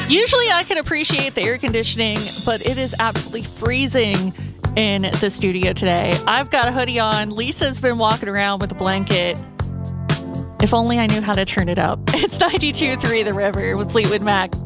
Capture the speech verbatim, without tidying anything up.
Usually I can appreciate the air conditioning, but it is absolutely freezing in the studio today. I've got a hoodie on. Lisa's been walking around with a blanket. If only I knew how to turn it up. It's ninety-two point three The River with Fleetwood Mac.